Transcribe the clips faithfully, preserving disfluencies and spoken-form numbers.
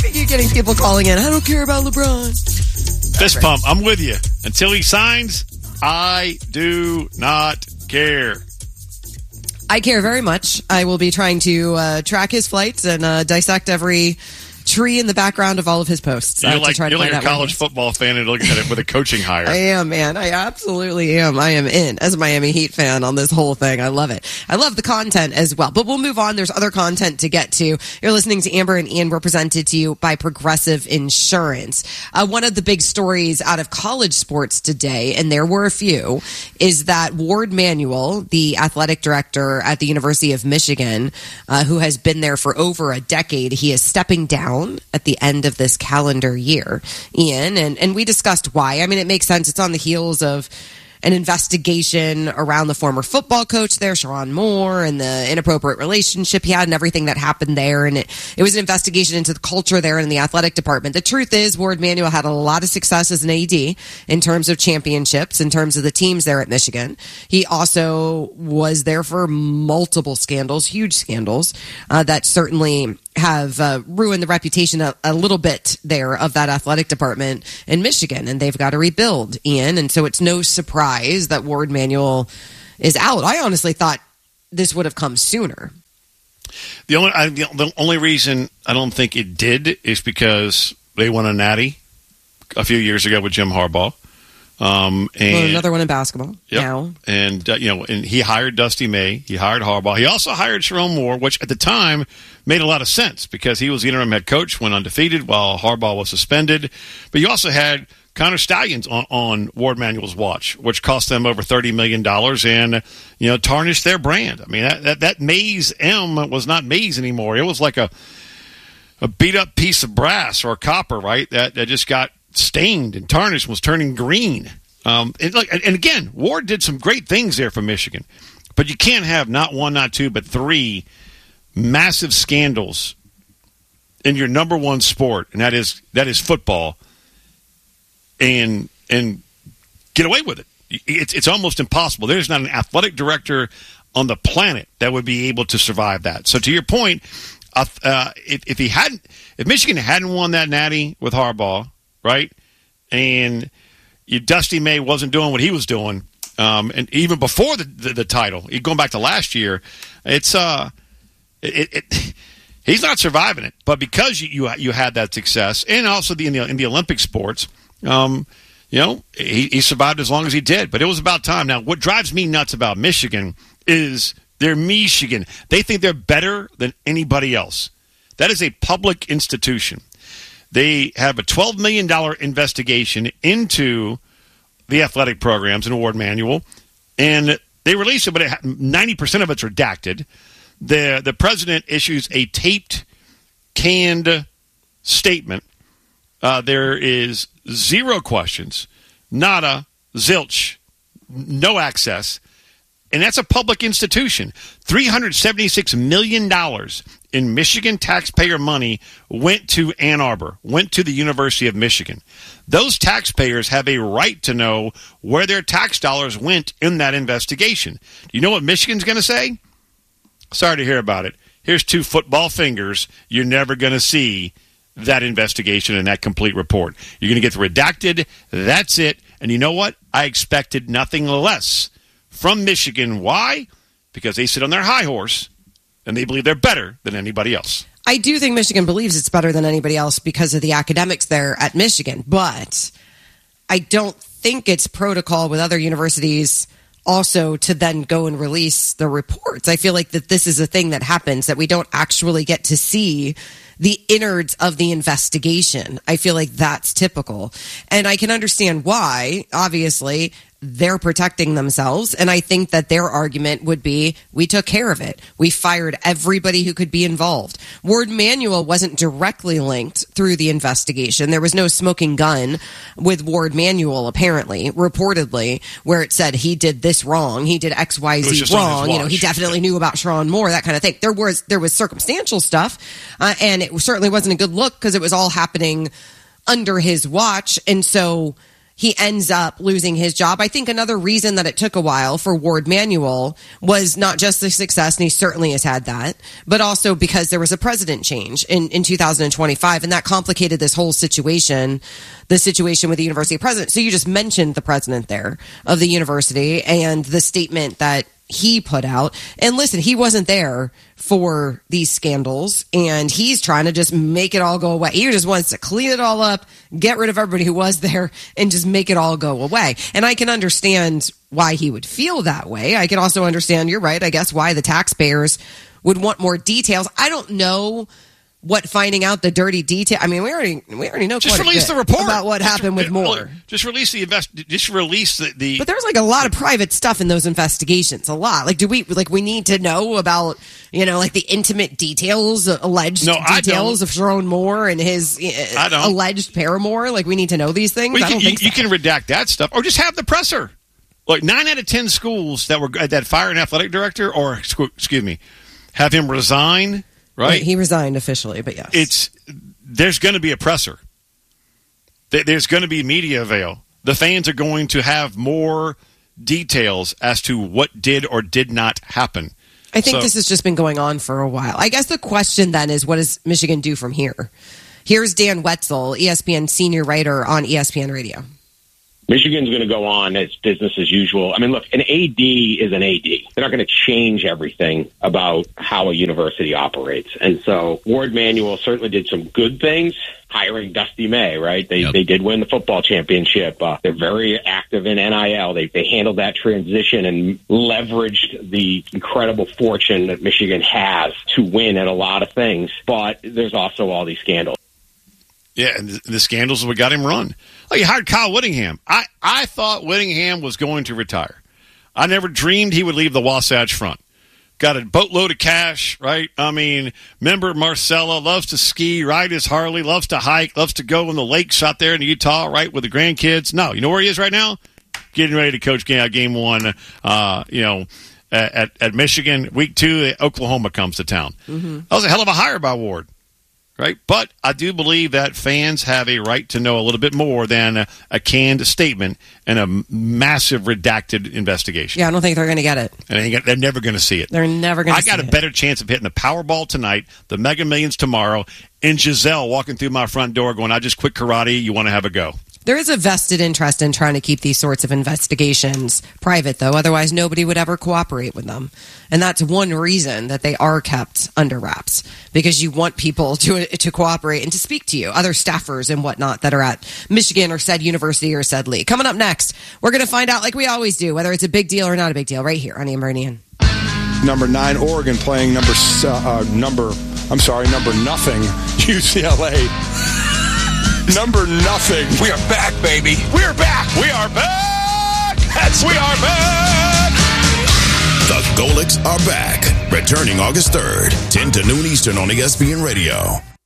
You're getting people calling in. I don't care about LeBron. Fist pump. I'm with you. Until he signs, I do not care. I care very much. I will be trying to uh, track his flights and uh, dissect every tree in the background of all of his posts. You're uh, like, you're like a college football fan and looking at it with a coaching hire. I am, man. I absolutely am. I am in as a Miami Heat fan on this whole thing. I love it. I love the content as well. But we'll move on. There's other content to get to. You're listening to Amber and Ian, represented to you by Progressive Insurance. Uh, one of the big stories out of college sports today, and there were a few, is that Ward Manuel, the athletic director at the University of Michigan, uh, who has been there for over a decade, he is stepping down at the end of this calendar year, Ian, and, and we discussed why. I mean, it makes sense. It's on the heels of an investigation around the former football coach there, Sharon Moore, and the inappropriate relationship he had and everything that happened there. And it, it was an investigation into the culture there in the athletic department. The truth is, Ward Manuel had a lot of success as an A D in terms of championships, in terms of the teams there at Michigan. He also was there for multiple scandals, huge scandals, uh, that certainly have uh, ruined the reputation a, a little bit there of that athletic department in Michigan, and they've got to rebuild, Ian. And so it's no surprise that Ward Manuel is out. I honestly thought this would have come sooner. The only I, the, the only reason I don't think it did is because they won a natty a few years ago with Jim Harbaugh. Um, and well, another one in basketball yep. now. And, uh, you know, and he hired Dusty May. He hired Harbaugh. He also hired Sharon Moore, which at the time made a lot of sense because he was the interim head coach, went undefeated while Harbaugh was suspended. But you also had Connor Stallions on, on Ward Manuel's watch, which cost them over thirty million dollars and, you know, tarnished their brand. I mean, that, that, that Maze M was not Maze anymore. It was like a, a beat-up piece of brass or copper, right, that, that just got stained and tarnished, was turning green. Um, and, like, and again, Ward did some great things there for Michigan, but you can't have not one, not two, but three massive scandals in your number one sport, and that is that is football, and and get away with it. It's it's almost impossible. There's not an athletic director on the planet that would be able to survive that. So to your point, uh, uh, if, if he hadn't, if Michigan hadn't won that natty with Harbaugh, right, and you, Dusty May wasn't doing what he was doing, um, and even before the, the, the title, going back to last year, it's uh, it, it he's not surviving it. But because you you, you had that success, and also the in the, in the Olympic sports, um, you know, he, he survived as long as he did. But it was about time. Now, what drives me nuts about Michigan is they're Michigan. They think they're better than anybody else. That is a public institution. They have a twelve million dollars investigation into the athletic programs in Ward Manuel, and they release it, but ninety percent of it's redacted. The, the president issues a taped, canned statement. Uh, there is zero questions, nada, zilch, no access, and that's a public institution. three hundred seventy-six million dollars in Michigan taxpayer money went to Ann Arbor, went to the University of Michigan. Those taxpayers have a right to know where their tax dollars went in that investigation. Do you know what Michigan's going to say? Sorry to hear about it. Here's two football fingers. You're never going to see that investigation and that complete report. You're going to get the redacted. That's it. And you know what? I expected nothing less from Michigan. Why? Because they sit on their high horse and they believe they're better than anybody else. I do think Michigan believes it's better than anybody else because of the academics there at Michigan, but I don't think it's protocol with other universities also to then go and release the reports. I feel like that this is a thing that happens, that we don't actually get to see the innards of the investigation. I feel like that's typical. And I can understand why, obviously, they're protecting themselves. And I think that their argument would be, we took care of it. We fired everybody who could be involved. Ward Manuel wasn't directly linked through the investigation. There was no smoking gun with Ward Manuel, apparently, reportedly, where it said he did this wrong. He did X, Y, Z wrong. You know, he definitely knew about Sharon Moore, that kind of thing. There was, there was circumstantial stuff, uh, and it certainly wasn't a good look because it was all happening under his watch. And so he ends up losing his job. I think another reason that it took a while for Ward Manuel was not just the success, and he certainly has had that, but also because there was a president change in, in two thousand twenty-five, and that complicated this whole situation, the situation with the university president. So you just mentioned the president there of the university and the statement that he put out. And listen, he wasn't there for these scandals, and he's trying to just make it all go away. He just wants to clean it all up, get rid of everybody who was there, and just make it all go away. And I can understand why he would feel that way. I can also understand, you're right, I guess, why the taxpayers would want more details. I don't know what finding out the dirty detail. I mean, we already we already know. Just quite release a bit the report about what just, happened with Moore. Just release the invest. Just release the, the. But there's like a lot of private stuff in those investigations. A lot. Like, do we like we need to know about you know like the intimate details, uh, alleged no, details of Sharon Moore and his uh, I don't. alleged paramour? Like, we need to know these things. Well, you, I don't can, think you, so. you can redact that stuff, or just have the presser. Like nine out of ten schools that were that fire an athletic director, or excuse me, have him resign. Right, he resigned officially, but yes, it's there's going to be a presser. There's going to be media avail. The fans are going to have more details as to what did or did not happen. I think so, this has just been going on for a while. I guess the question then is, what does Michigan do from here? Here's Dan Wetzel, E S P N senior writer on E S P N Radio. Michigan's going to go on as business as usual. I mean, look, an A D is an A D. They're not going to change everything about how a university operates. And so Ward Manuel certainly did some good things, hiring Dusty May, right? They yep. they did win the football championship. Uh, they're very active in N I L. They they handled that transition and leveraged the incredible fortune that Michigan has to win at a lot of things. But there's also all these scandals. Yeah, and the, the scandals are what got him run. Oh, you hired Kyle Whittingham. I, I thought Whittingham was going to retire. I never dreamed he would leave the Wasatch Front. Got a boatload of cash, right? I mean, member Marcella, loves to ski, ride his Harley, loves to hike, loves to go in the lakes out there in Utah, right, with the grandkids. No, you know where he is right now? Getting ready to coach game, game one, uh, you know, at, at Michigan. Week two, Oklahoma comes to town. Mm-hmm. That was a hell of a hire by Ward. Right, but I do believe that fans have a right to know a little bit more than a, a canned statement and a massive redacted investigation. Yeah, I don't think they're going to get it. And they, they're never going to see it. They're never going to see it. I got a better chance of hitting the Powerball tonight, the Mega Millions tomorrow, and Giselle walking through my front door going, "I just quit karate. You want to have a go?" There is a vested interest in trying to keep these sorts of investigations private, though. Otherwise, nobody would ever cooperate with them. And that's one reason that they are kept under wraps, because you want people to to cooperate and to speak to you, other staffers and whatnot that are at Michigan or said university or said league. Coming up next, we're going to find out, like we always do, whether it's a big deal or not a big deal, right here on Amber and Ian. Number nine, Oregon playing number, uh, number, I'm sorry, number nothing, U C L A. Number nothing. We are back, baby. We are back. We are back. That's we are back. The Golics are back. Returning August third, ten to noon Eastern on E S P N Radio.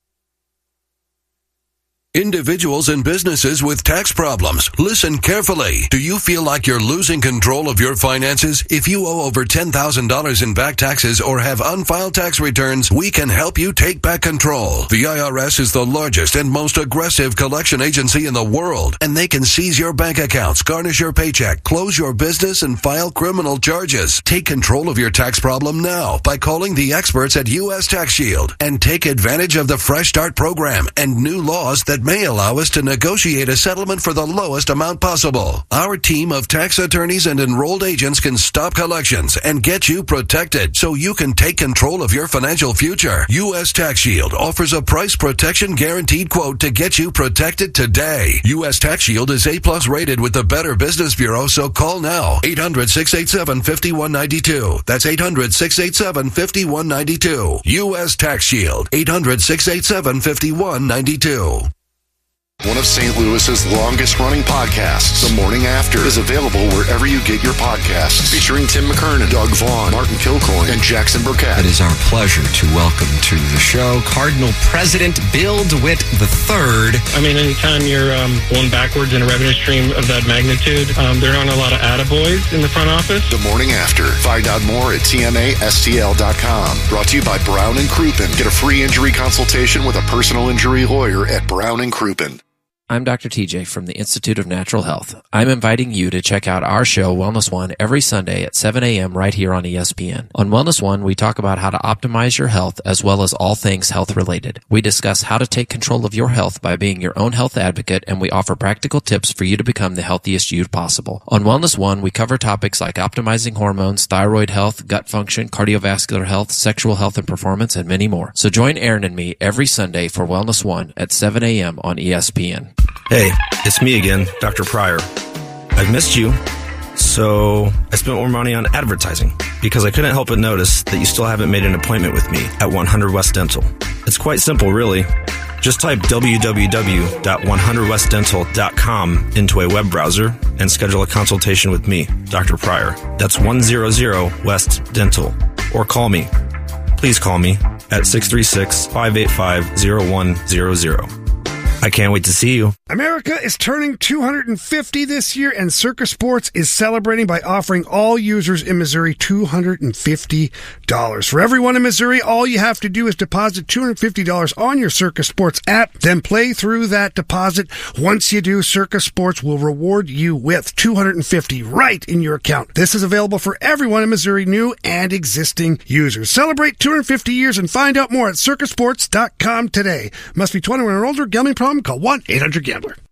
Individuals and businesses with tax problems, listen carefully. Do you feel like you're losing control of your finances? If you owe over ten thousand dollars in back taxes or have unfiled tax returns, we can help you take back control. The I R S is the largest and most aggressive collection agency in the world, and they can seize your bank accounts, garnish your paycheck, close your business, and file criminal charges. Take control of your tax problem now by calling the experts at U S Tax Shield and take advantage of the Fresh Start program and new laws that may allow us to negotiate a settlement for the lowest amount possible. Our team of tax attorneys and enrolled agents can stop collections and get you protected so you can take control of your financial future. U S Tax Shield offers a price protection guaranteed quote to get you protected today. U S Tax Shield is A plus rated with the Better Business Bureau, so call now. eight hundred, six eight seven, five one nine two. That's eight hundred, six eight seven, five one nine two. U S Tax Shield. eight hundred, six eight seven, five one nine two. One of Saint Louis's longest-running podcasts, The Morning After, is available wherever you get your podcasts. Featuring Tim McKernan, Doug Vaughn, Martin Kilcoyne, and Jackson Burkett. It is our pleasure to welcome to the show Cardinal President Bill DeWitt the third. I mean, anytime you're um, going backwards in a revenue stream of that magnitude, um, there aren't a lot of attaboys in the front office. The Morning After. Find out more at T M A S T L dot com. Brought to you by Brown and Crouppen. Get a free injury consultation with a personal injury lawyer at Brown and Crouppen. I'm Doctor T J from the Institute of Natural Health. I'm inviting you to check out our show, Wellness One, every Sunday at seven a.m. right here on E S P N. On Wellness One, we talk about how to optimize your health as well as all things health related. We discuss how to take control of your health by being your own health advocate, and we offer practical tips for you to become the healthiest you possible. On Wellness One, we cover topics like optimizing hormones, thyroid health, gut function, cardiovascular health, sexual health and performance, and many more. So join Aaron and me every Sunday for Wellness One at seven a.m. on E S P N. Hey, it's me again, Doctor Pryor. I've missed you, so I spent more money on advertising because I couldn't help but notice that you still haven't made an appointment with me at one hundred West Dental. It's quite simple, really. Just type w w w dot one hundred west dental dot com into a web browser and schedule a consultation with me, Doctor Pryor. That's one hundred West Dental. Or call me. Please call me at six three six, five eight five, zero one zero zero. I can't wait to see you. America is turning two hundred fifty this year, and Circa Sports is celebrating by offering all users in Missouri two hundred fifty dollars. For everyone in Missouri, all you have to do is deposit two hundred fifty dollars on your Circa Sports app, then play through that deposit. Once you do, Circa Sports will reward you with two hundred fifty dollars right in your account. This is available for everyone in Missouri, new and existing users. Celebrate two hundred fifty years and find out more at circa sports dot com today. Must be twenty-one or older. Gambling problem? Call one eight hundred gambler.